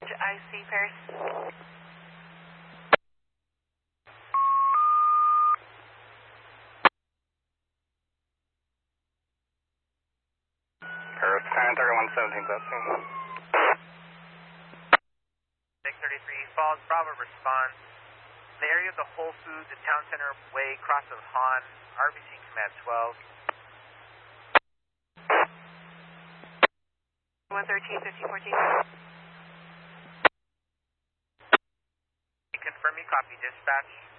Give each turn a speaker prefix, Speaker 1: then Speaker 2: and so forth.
Speaker 1: IC Paris.
Speaker 2: Paris, Skyline 3117, that's soon.
Speaker 3: 633 Falls, Bravo response. The area of the Whole Foods at Town Center Way, cross of Han, RBC Command 12.
Speaker 1: 113, 1514.
Speaker 3: Confirm you copy dispatch.